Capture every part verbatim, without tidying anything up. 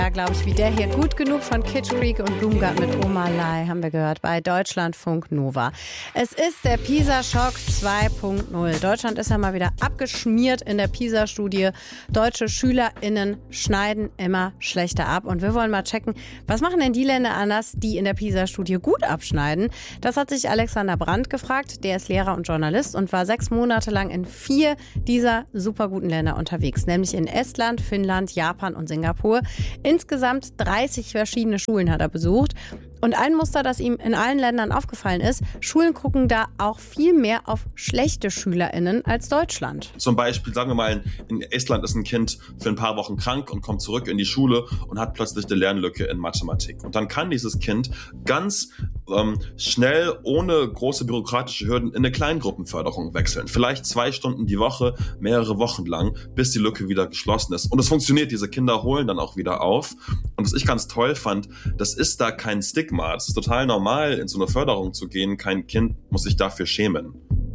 Ja, glaube ich, wie der hier. Gut genug von Kitsch Creek und Blumgart mit Oma Lai, haben wir gehört, bei Deutschlandfunk Nova. Es ist der PISA-Schock zwei Punkt null. Deutschland ist ja mal wieder abgeschmiert in der PISA-Studie. Deutsche SchülerInnen schneiden immer schlechter ab. Und wir wollen mal checken, was machen denn die Länder anders, die in der PISA-Studie gut abschneiden? Das hat sich Alexander Brandt gefragt. Der ist Lehrer und Journalist und war sechs Monate lang in vier dieser superguten Länder unterwegs. Nämlich in Estland, Finnland, Japan und Singapur. Insgesamt dreißig verschiedene Schulen hat er besucht. Und ein Muster, das ihm in allen Ländern aufgefallen ist, Schulen gucken da auch viel mehr auf schlechte SchülerInnen als Deutschland. Zum Beispiel, sagen wir mal, in Estland ist ein Kind für ein paar Wochen krank und kommt zurück in die Schule und hat plötzlich eine Lernlücke in Mathematik. Und dann kann dieses Kind ganz ähm, schnell, ohne große bürokratische Hürden, in eine Kleingruppenförderung wechseln. Vielleicht zwei Stunden die Woche, mehrere Wochen lang, bis die Lücke wieder geschlossen ist. Und es funktioniert, diese Kinder holen dann auch wieder auf. Und was ich ganz toll fand, das ist da kein Stick. Es ist total normal, in so eine Förderung zu gehen. Kein Kind muss sich dafür schämen.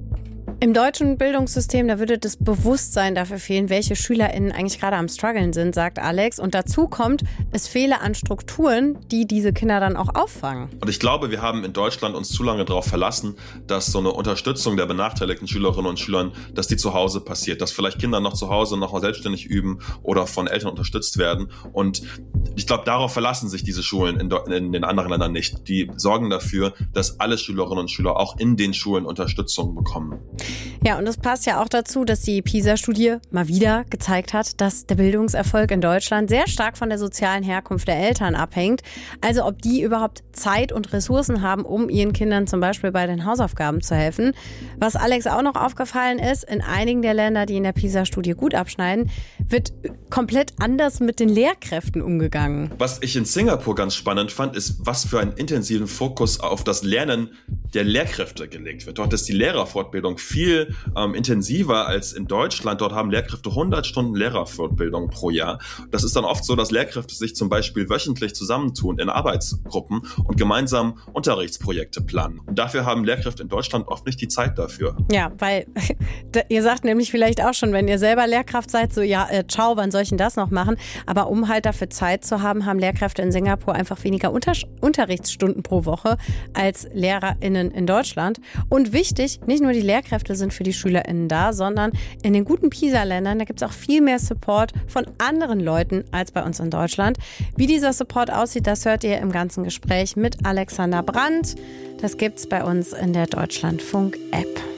Im deutschen Bildungssystem, da würde das Bewusstsein dafür fehlen, welche SchülerInnen eigentlich gerade am Struggeln sind, sagt Alex. Und dazu kommt, es fehle an Strukturen, die diese Kinder dann auch auffangen. Und ich glaube, wir haben in Deutschland uns zu lange darauf verlassen, dass so eine Unterstützung der benachteiligten Schülerinnen und Schülern, dass die zu Hause passiert, dass vielleicht Kinder noch zu Hause noch mal selbstständig üben oder von Eltern unterstützt werden. Und ich glaube, darauf verlassen sich diese Schulen in, in den anderen Ländern nicht. Die sorgen dafür, dass alle Schülerinnen und Schüler auch in den Schulen Unterstützung bekommen. Ja, und es passt ja auch dazu, dass die PISA-Studie mal wieder gezeigt hat, dass der Bildungserfolg in Deutschland sehr stark von der sozialen Herkunft der Eltern abhängt. Also ob die überhaupt Zeit und Ressourcen haben, um ihren Kindern zum Beispiel bei den Hausaufgaben zu helfen. Was Alex auch noch aufgefallen ist, in einigen der Länder, die in der PISA-Studie gut abschneiden, wird komplett anders mit den Lehrkräften umgegangen. Was ich in Singapur ganz spannend fand, ist, was für einen intensiven Fokus auf das Lernen der Lehrkräfte gelegt wird. Dort ist die Lehrerfortbildung viel ähm, intensiver als in Deutschland. Dort haben Lehrkräfte hundert Stunden Lehrerfortbildung pro Jahr. Das ist dann oft so, dass Lehrkräfte sich zum Beispiel wöchentlich zusammentun in Arbeitsgruppen und gemeinsam Unterrichtsprojekte planen. Und dafür haben Lehrkräfte in Deutschland oft nicht die Zeit dafür. Ja, weil ihr sagt nämlich vielleicht auch schon, wenn ihr selber Lehrkraft seid, so ja, äh, ciao, wann soll ich denn das noch machen? Aber um halt dafür Zeit zu haben, haben Lehrkräfte in Singapur einfach weniger Unter- Unterrichtsstunden pro Woche als LehrerInnen in Deutschland. Und wichtig, nicht nur die Lehrkräfte sind für die SchülerInnen da, sondern in den guten PISA-Ländern, da gibt es auch viel mehr Support von anderen Leuten als bei uns in Deutschland. Wie dieser Support aussieht, das hört ihr im ganzen Gespräch mit Alexander Brandt. Das gibt's bei uns in der Deutschlandfunk-App.